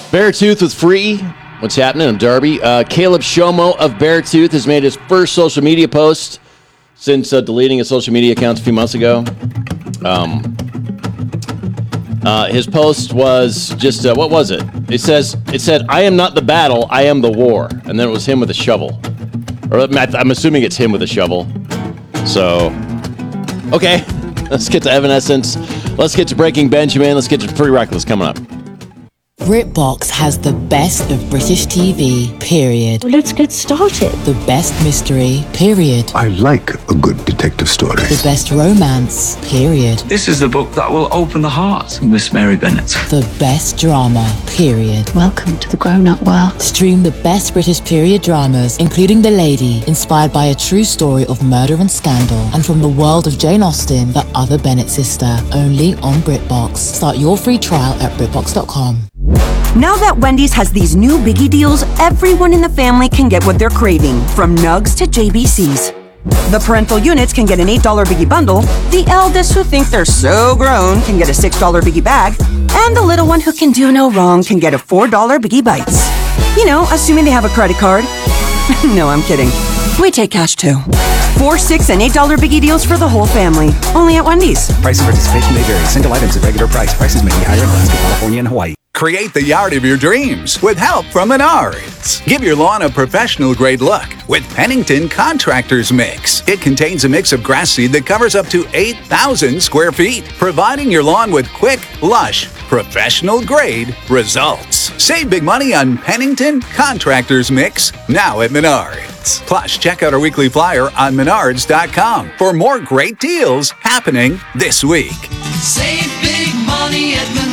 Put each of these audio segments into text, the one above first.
Beartooth with Free. What's happening? I'm Darby. Caleb Shomo of Beartooth has made his first social media post since deleting his social media accounts a few months ago. His post was just, what was it? It said, "I am not the battle, I am the war." And then it was him with a shovel. Or I'm assuming it's him with a shovel. So, okay. Let's get to Evanescence. Let's get to Breaking Benjamin. Let's get to Pretty Reckless coming up. BritBox has the best of British TV, period. Well, let's get started. The best mystery, period. I like a good detective story. The best romance, period. This is the book that will open the heart of Miss Mary Bennet. The best drama, period. Welcome to the grown-up world. Stream the best British period dramas, including The Lady, inspired by a true story of murder and scandal, and from the world of Jane Austen, the other Bennet sister, only on BritBox. Start your free trial at BritBox.com. Now that Wendy's has these new biggie deals, everyone in the family can get what they're craving, from nugs to JBCs. The parental units can get an $8 biggie bundle, the eldest who think they're so grown can get a $6 biggie bag, and the little one who can do no wrong can get a $4 biggie bites. You know, assuming they have a credit card. No, I'm kidding. We take cash too. 4, 6, and $8 biggie deals for the whole family. Only at Wendy's. Price and participation may vary. Single items at regular price. Prices may be higher in Alaska, California, and Hawaii. Create the yard of your dreams with help from Menards. Give your lawn a professional-grade look with Pennington Contractors Mix. It contains a mix of grass seed that covers up to 8,000 square feet, providing your lawn with quick, lush, professional-grade results. Save big money on Pennington Contractors Mix now at Menards. Plus, check out our weekly flyer on Menards.com for more great deals happening this week. Save big money at Menards.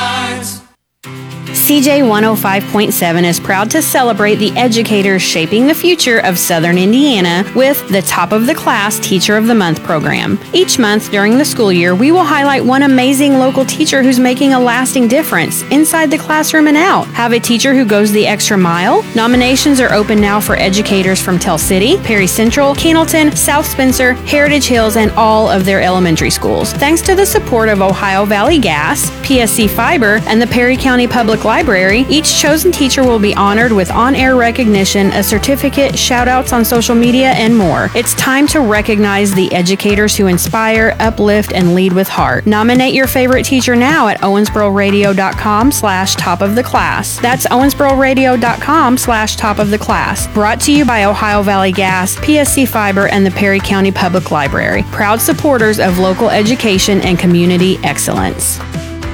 CJ 105.7 is proud to celebrate the educators shaping the future of Southern Indiana with the Top of the Class Teacher of the Month program. Each month during the school year, we will highlight one amazing local teacher who's making a lasting difference inside the classroom and out. Have a teacher who goes the extra mile? Nominations are open now for educators from Tell City, Perry Central, Cannleton, South Spencer, Heritage Hills, and all of their elementary schools. Thanks to the support of Ohio Valley Gas, PSC Fiber, and the Perry County Public Library, each chosen teacher will be honored with on-air recognition, a certificate, shout-outs on social media, and more. It's time to recognize the educators who inspire, uplift, and lead with heart. Nominate your favorite teacher now at owensbororadio.com/topoftheclass. That's owensbororadio.com/topoftheclass. Brought to you by Ohio Valley Gas, PSC Fiber, and the Perry County Public Library. Proud supporters of local education and community excellence.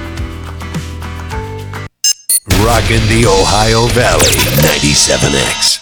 Rockin' the Ohio Valley 97X.